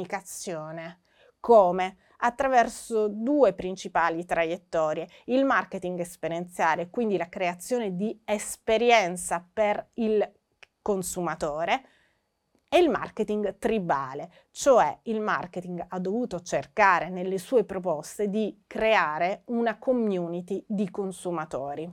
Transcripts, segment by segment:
comunicazione. Come? Attraverso due principali traiettorie: il marketing esperienziale, quindi la creazione di esperienza per il consumatore, e il marketing tribale, cioè il marketing ha dovuto cercare nelle sue proposte di creare una community di consumatori.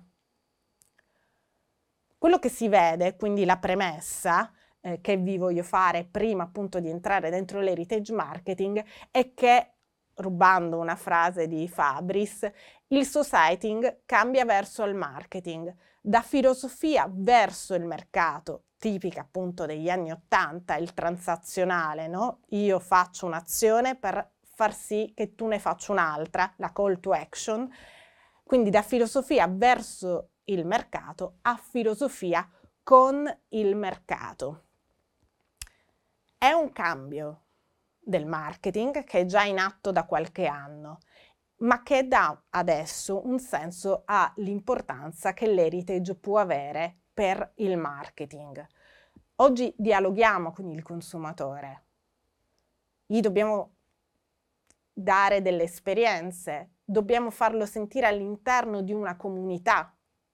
Quello che si vede, quindi la premessa che vi voglio fare prima appunto di entrare dentro l'heritage marketing, è che, rubando una frase di Fabris, il societying cambia verso il marketing, da filosofia verso il mercato, tipica appunto degli anni '80, il transazionale, no? Io faccio un'azione per far sì che tu ne faccia un'altra, la call to action, quindi da filosofia verso il mercato a filosofia con il mercato. È un cambio del marketing che è già in atto da qualche anno, ma che dà adesso un senso all'importanza che l'heritage può avere per il marketing. Oggi dialoghiamo con il consumatore, gli dobbiamo dare delle esperienze, dobbiamo farlo sentire all'interno di una comunità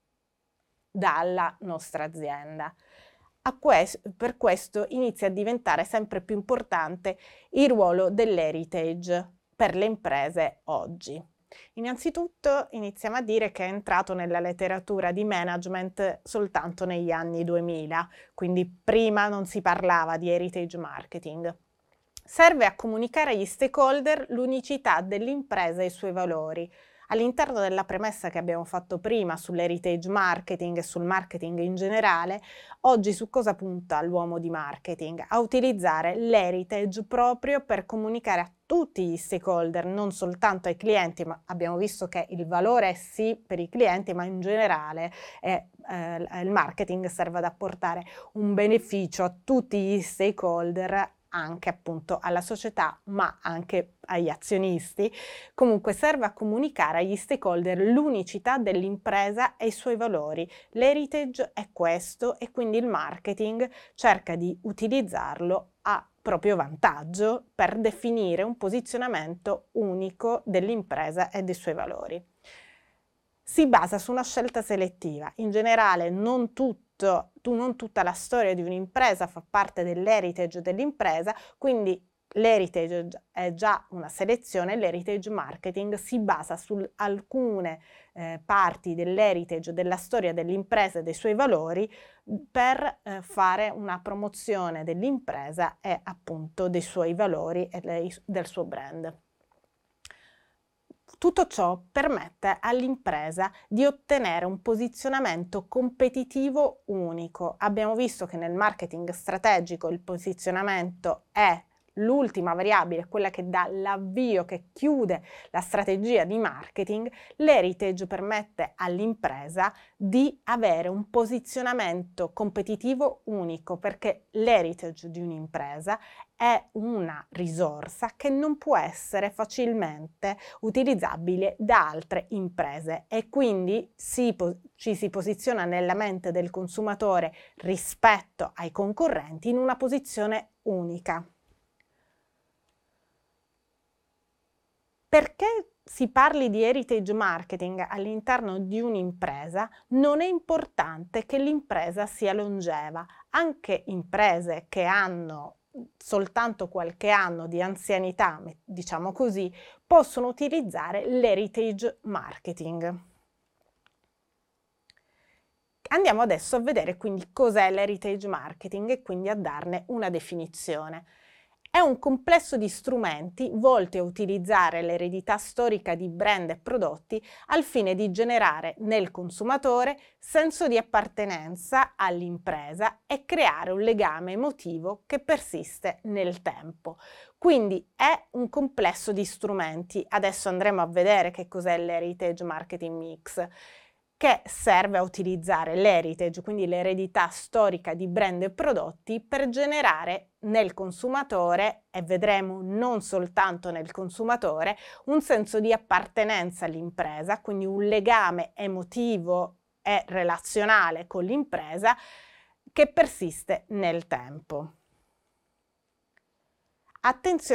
dalla nostra azienda. Per questo inizia a diventare sempre più importante il ruolo dell'heritage per le imprese oggi. Innanzitutto iniziamo a dire che è entrato nella letteratura di management soltanto negli anni 2000, quindi prima non si parlava di heritage marketing. Serve a comunicare agli stakeholder l'unicità dell'impresa e i suoi valori. All'interno della premessa che abbiamo fatto prima sull'heritage marketing e sul marketing in generale, oggi su cosa punta l'uomo di marketing? A utilizzare l'heritage proprio per comunicare a tutti gli stakeholder, non soltanto ai clienti, ma abbiamo visto che il valore è sì per i clienti, ma in generale il marketing serve ad apportare un beneficio a tutti gli stakeholder, anche appunto alla società, ma anche agli azionisti. Comunque serve a comunicare agli stakeholder l'unicità dell'impresa e i suoi valori. L'heritage è questo e quindi il marketing cerca di utilizzarlo a proprio vantaggio per definire un posizionamento unico dell'impresa e dei suoi valori. Si basa su una scelta selettiva. In generale non tutta la storia di un'impresa fa parte dell'heritage dell'impresa, quindi l'heritage è già una selezione, l'heritage marketing si basa su alcune parti dell'heritage, della storia dell'impresa e dei suoi valori per fare una promozione dell'impresa e appunto dei suoi valori e del suo brand. Tutto ciò permette all'impresa di ottenere un posizionamento competitivo unico. Abbiamo visto che nel marketing strategico il posizionamento è l'ultima variabile, quella che dà l'avvio, che chiude la strategia di marketing. L'heritage permette all'impresa di avere un posizionamento competitivo unico, perché l'heritage di un'impresa è una risorsa che non può essere facilmente utilizzabile da altre imprese e quindi ci si posiziona nella mente del consumatore rispetto ai concorrenti in una posizione unica. Perché si parli di heritage marketing all'interno di un'impresa, non è importante che l'impresa sia longeva. Anche imprese che hanno soltanto qualche anno di anzianità, diciamo così, possono utilizzare l'heritage marketing. Andiamo adesso a vedere quindi cos'è l'heritage marketing e quindi a darne una definizione. È un complesso di strumenti volti a utilizzare l'eredità storica di brand e prodotti al fine di generare nel consumatore senso di appartenenza all'impresa e creare un legame emotivo che persiste nel tempo. Quindi è un complesso di strumenti. Adesso andremo a vedere che cos'è l'heritage marketing mix, che serve a utilizzare l'heritage, quindi l'eredità storica di brand e prodotti, per generare nel consumatore, e vedremo non soltanto nel consumatore, un senso di appartenenza all'impresa, quindi un legame emotivo e relazionale con l'impresa che persiste nel tempo. Attenzione